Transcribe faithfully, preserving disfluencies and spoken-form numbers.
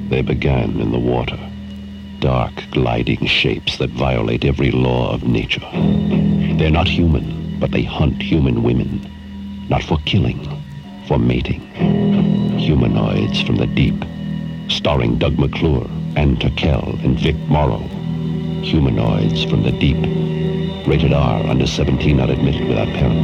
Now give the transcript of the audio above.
They began in the water. Dark, gliding shapes that violate every law of nature. They're not human, but they hunt human women. Not for killing, for mating. Humanoids from the deep. Starring Doug McClure, Ann Turkel, and Vic Morrow. Humanoids from the deep. Rated R, under seventeen, not admitted without parents.